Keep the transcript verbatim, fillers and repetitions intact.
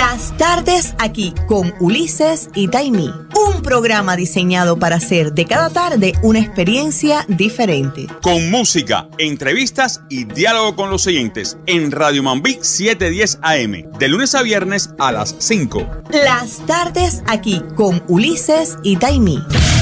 Las tardes aquí con Ulises y Taimí. Un programa diseñado para hacer de cada tarde una experiencia diferente. Con música, entrevistas y diálogo con los oyentes en Radio Mambí setecientos diez A M, de lunes a viernes a las cinco. Las tardes aquí con Ulises y Taimí.